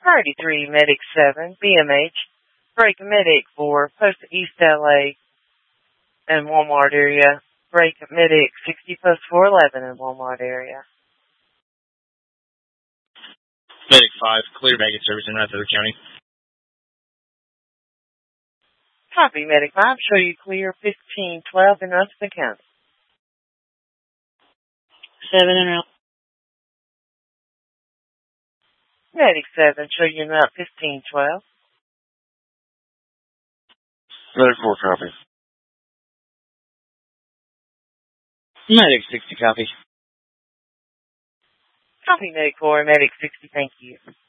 Priority 3, Medic 7, BMH. Break Medic 4, Post East LA and Walmart area. Break Medic 60, Post 411 in Walmart area. Medic 5, clear baggage service in Rutherford County. Copy, Medic 5. Show you clear 1512 in Rutherford County. 7 en route. Medic 7, show you route 1512. Medic 4, copy. Medic 60, copy. Copy, Medic 4, Medic 60, thank you.